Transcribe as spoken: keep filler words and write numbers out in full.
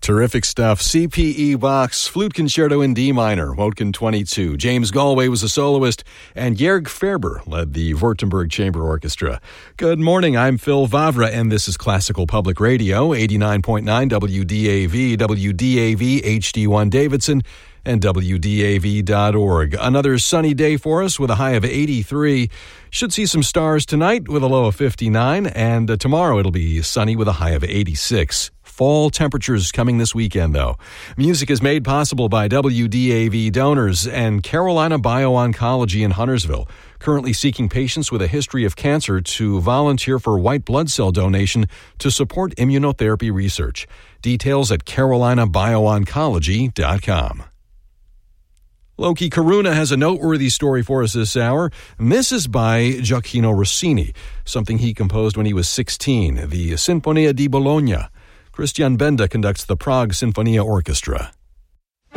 Terrific stuff. C P E Bach's Flute Concerto in D minor, Wotkin twenty-two. James Galway was a soloist, and Jörg Ferber led the Württemberg Chamber Orchestra. Good morning, I'm Phil Vavra, and this is Classical Public Radio, eighty-nine point nine W D A V, W D A V H D one Davidson, and W D A V dot org. Another sunny day for us with a high of eighty-three. Should see some stars tonight with a low of fifty-nine, and uh, tomorrow it'll be sunny with a high of eighty-six. Fall temperatures coming this weekend, though. Music is made possible by W D A V donors and Carolina Bio-Oncology in Huntersville, currently seeking patients with a history of cancer to volunteer for white blood cell donation to support immunotherapy research. Details at carolina bio oncology dot com. Loki Karuna has a noteworthy story for us this hour, and this is by Gioacchino Rossini, something he composed when he was sixteen, the Sinfonia di Bologna. Christian Benda conducts the Prague Sinfonia Orchestra.